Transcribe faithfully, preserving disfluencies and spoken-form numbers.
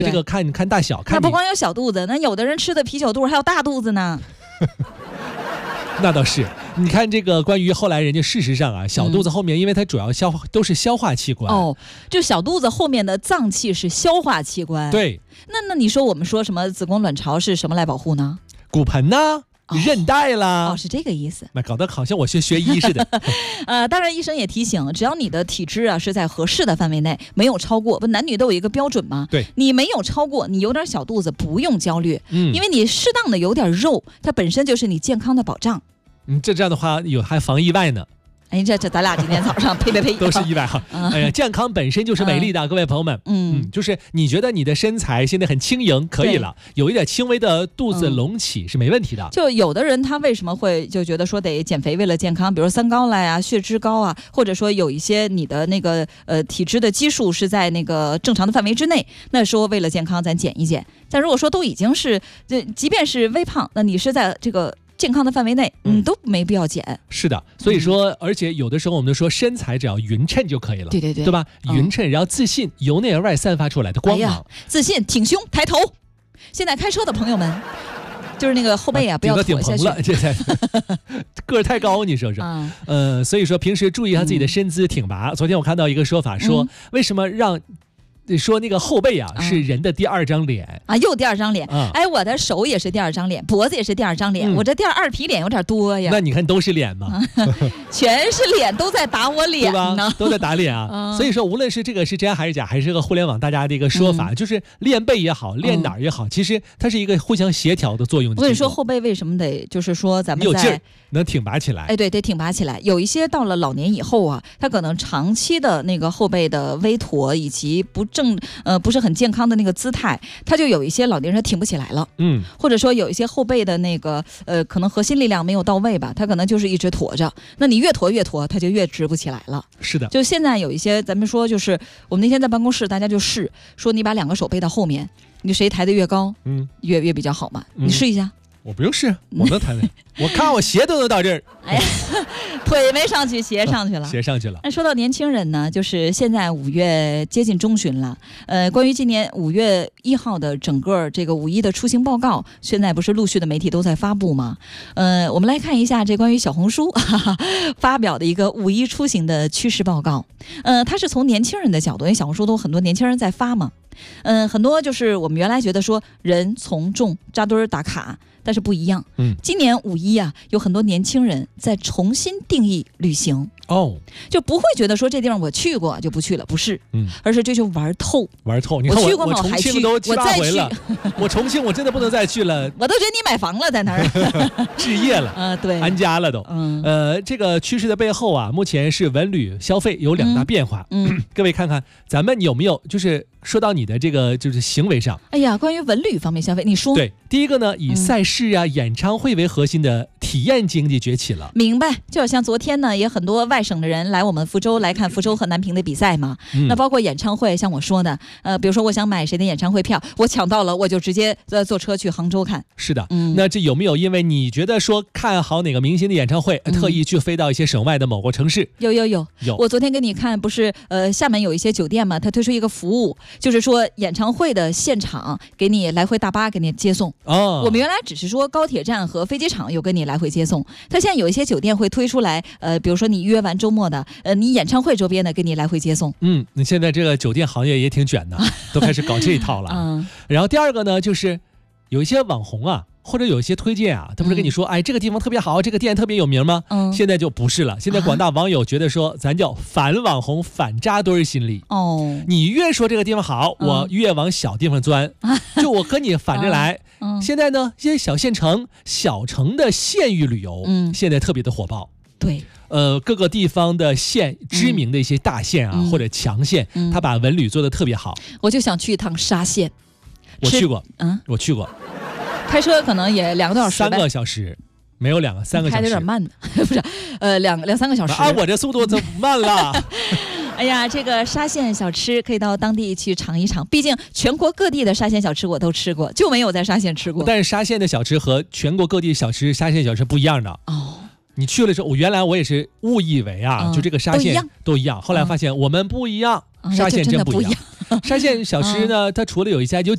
这个看看大小，看那不光有小肚子，那有的人吃的啤酒肚还有大肚子呢。 那倒是，你看这个关于后来人家事实上啊，小肚子后面，因为它主要消化都是消化器官。 哦，这小肚子后面的脏器是消化器官。 对。 那那你说我们说什么子宫卵巢是什么来保护呢？ 骨盆呢？韧带啦。 哦，是这个意思。 那搞得好像我学学医似的。 呃，当然医生也提醒，只要你的体脂啊是在合适的范围内，没有超过，不男女都有一个标准吗？ 对， 你没有超过，你有点小肚子不用焦虑， 嗯， 因为你适当的有点肉，它本身就是你健康的保障。 嗯，这这样的话有还防意外呢。 哎，这这咱俩今天早上呸呸呸， 都是意外哈。哎呀，健康本身就是美丽的， 嗯、 各位朋友们。 嗯, 嗯，就是你觉得你的身材现在很轻盈，可以了，有一点轻微的肚子隆起、嗯、是没问题的。 就有的人他为什么会就觉得说得减肥为了健康，比如三高了呀、血脂高啊，或者说有一些你的那个呃体脂的基数是在那个正常的范围之内，那说为了健康咱减一减。但如果说都已经是，这即便是微胖，那你是在这个健康的范围内，你、嗯、都没必要减。 是的，所以说、嗯，而且有的时候我们都说身材只要匀称就可以了， 对对对， 对吧？ 嗯、 匀称，然后自信，由内而外散发出来的光芒。 哎、自信，挺胸，抬头。现在开车的朋友们，就是那个后背啊，啊不要驼下去。 了，这才个儿太高，你说说。嗯、呃，所以说平时注意一下自己的身姿挺拔。嗯、昨天我看到一个说法说，嗯、为什么让。说那个后背啊、嗯、是人的第二张脸啊，又第二张脸、 嗯、 哎，我的手也是第二张脸，脖子也是第二张脸、嗯、我这第二皮脸有点多呀。 那你看都是脸嘛、 嗯、全是脸，都在打我脸呢， 对吧？都在打脸啊、嗯、所以说无论是这个是真还是假，还是个互联网大家的一个说法、嗯、就是练背也好，练哪儿也好、嗯、其实它是一个互相协调的作用的。 我跟你说后背为什么得就是说咱们在有劲儿能挺拔起来， 哎，对，得挺拔起来。有一些到了老年以后啊，他可能长期的那个后背的微驼以及不正呃不是很健康的那个姿态，他就有一些老年人挺不起来了， 嗯， 或者说有一些后背的那个呃可能核心力量没有到位吧，他可能就是一直驼着，那你越驼越驼，他就越直不起来了。 是的， 就现在有一些咱们说就是我们那天在办公室大家就试说你把两个手背到后面，你谁抬得越高，嗯，越越比较好嘛，嗯、你试一下。 我不用试，我能抬的。我看我鞋都能到这儿。 哎呀，腿没上去，鞋上去了， 鞋上去了。 那说到年轻人呢，就是现在五月接近中旬了。呃，关于今年五月一号的整个这个五一的出行报告，现在不是陆续的媒体都在发布吗？呃，我们来看一下这关于小红书哈哈发表的一个五一出行的趋势报告。呃，它是从年轻人的角度，因为小红书都很多年轻人在发嘛。嗯、呃，很多就是我们原来觉得说人从众扎堆儿打卡。但是不一样，嗯，今年五一啊，有很多年轻人在重新定义旅行哦， 就不会觉得说这地方我去过就不去了，不是，嗯，而是追求玩透， 玩透。你看 我, 我去过吗？ 我重庆都七八回了，我重庆我真的不能再去了， 我都觉得你买房了在那儿， 置业了， 啊、呃，对， 安家了都，嗯，呃，这个趋势的背后啊，目前是文旅消费有两大变化，嗯，嗯各位看看咱们有没有就是。说到你的这个就是行为上， 哎呀，关于文旅方面消费，你说对，第一个呢，以赛事啊、嗯、演唱会为核心的体验经济崛起了。 明白，就好像昨天呢，也很多外省的人来我们福州来看福州和南平的比赛嘛。嗯、那包括演唱会，像我说的，呃，比如说我想买谁的演唱会票，我抢到了，我就直接呃坐车去杭州看。 是的，嗯，那这有没有因为你觉得说看好哪个明星的演唱会，嗯、特意去飞到一些省外的某个城市？ 有有有有。 我昨天给你看，不是呃厦门有一些酒店嘛，它推出一个服务，就是说演演唱会的现场给你来回大巴给你接送哦。我们原来只是说高铁站和飞机场有跟你来回接送，它现在有一些酒店会推出来，呃，比如说你约完周末的，呃，你演唱会周边的给你来回接送。 嗯，你现在这个酒店行业也挺卷的，都开始搞这一套了。嗯。然后第二个呢，就是有一些网红啊。或者有一些推荐啊，他不是跟你说、嗯、哎这个地方特别好，这个店特别有名吗？嗯，现在就不是了。现在广大网友觉得说、啊、咱叫反网红反扎堆心理哦。你越说这个地方好、嗯、我越往小地方钻、啊、就我和你反着来、啊嗯、现在呢一些小县城小城的县域旅游嗯，现在特别的火爆。 对， 呃，各个地方的县知名的一些大县啊、嗯、或者强县、嗯、他把文旅做得特别好。 我就想去一趟沙县， 我去过嗯，我去过， 开车可能也两个多小时， 三个小时，没有两个，三个小时， 开的有点慢的，不是，呃，两两三个小时。 啊，我这速度怎么慢了？ 哎呀，这个沙县小吃可以到当地去尝一尝，毕竟全国各地的沙县小吃我都吃过，就没有在沙县吃过。 但是沙县的小吃和全国各地小吃、沙县小吃不一样的哦。你去了之后，我原来我也是误以为啊，嗯、就这个沙县都一样，后来发现我们不一样，嗯、沙县真不一样。沙县小吃呢，它除了有一家有